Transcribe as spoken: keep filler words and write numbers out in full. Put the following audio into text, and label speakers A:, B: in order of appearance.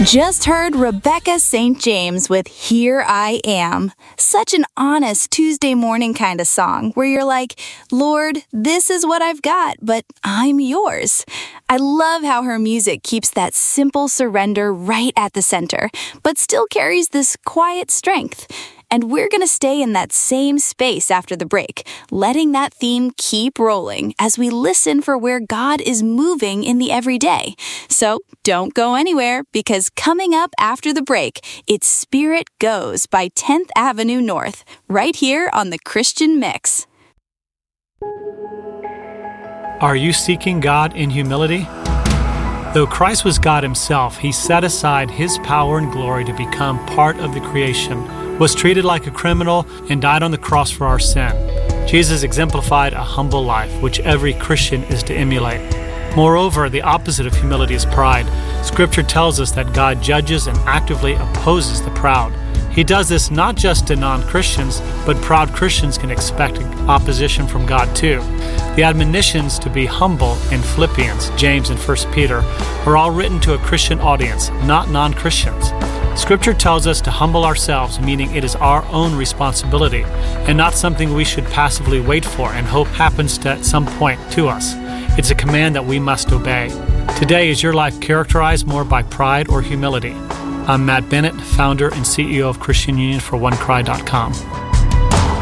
A: Just heard Rebecca Saint James with Here I Am. Such an honest Tuesday morning kind of song where you're like, Lord, this is what I've got, but I'm yours. I love how her music keeps that simple surrender right at the center, but still carries this quiet strength. And we're going to stay in that same space after the break, letting that theme keep rolling as we listen for where God is moving in the everyday. So don't go anywhere, because coming up after the break, it's Spirit Goes by tenth Avenue North, right here on the Christian Mix.
B: Are you seeking God in humility? Though Christ was God himself, he set aside his power and glory to become part of the creation, was treated like a criminal, and died on the cross for our sin. Jesus exemplified a humble life, which every Christian is to emulate. Moreover, the opposite of humility is pride. Scripture tells us that God judges and actively opposes the proud. He does this not just to non-Christians, but proud Christians can expect opposition from God too. The admonitions to be humble in Philippians, James, and First Peter are all written to a Christian audience, not non-Christians. Scripture tells us to humble ourselves, meaning it is our own responsibility and not something we should passively wait for and hope happens to, at some point to us. It's a command that we must obey. Today, is your life characterized more by pride or humility? I'm Matt Bennett, founder and C E O of Christian Union for one cry dot com.